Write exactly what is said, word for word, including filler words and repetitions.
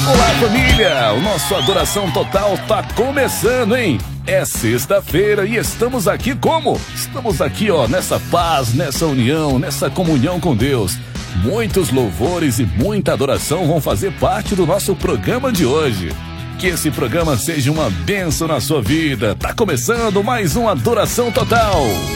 Olá, família! O nosso Adoração Total tá começando, hein? É sexta-feira e estamos aqui como? Estamos aqui, ó, nessa paz, nessa união, nessa comunhão com Deus. Muitos louvores e muita adoração vão fazer parte do nosso programa de hoje. Que esse programa seja uma bênção na sua vida. Tá começando mais um Adoração Total.